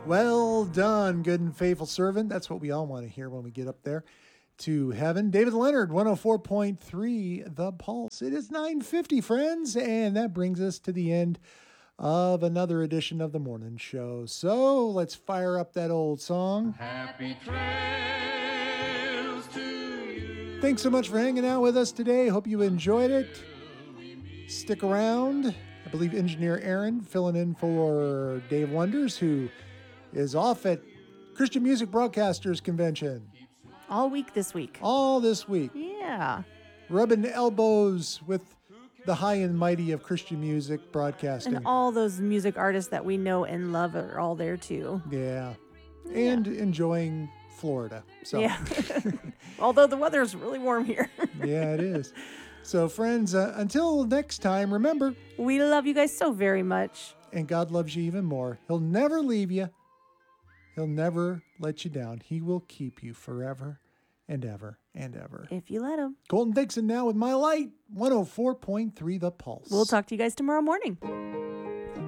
Well done, good and faithful servant. That's what we all want to hear when we get up there to heaven. David Leonard, 104.3 The Pulse. It is 9:50, friends, and that brings us to the end of another edition of the morning show. So let's fire up that old song. Happy trails to you. Thanks so much for hanging out with us today. Hope you enjoyed it. Stick around. I believe Engineer Aaron filling in for Dave Wonders, who is off at Christian Music Broadcasters Convention. All week this week. All this week. Yeah. Rubbing elbows with the high and mighty of Christian music broadcasting. And all those music artists that we know and love are all there too. Yeah. And enjoying Florida. So. Yeah. Although the weather's really warm here. Yeah, it is. So, friends, until next time, remember, we love you guys so very much. And God loves you even more. He'll never leave you. He'll never let you down. He will keep you forever and ever and ever. If you let him. Colton Dixon now with My Light, 104.3 The Pulse. We'll talk to you guys tomorrow morning.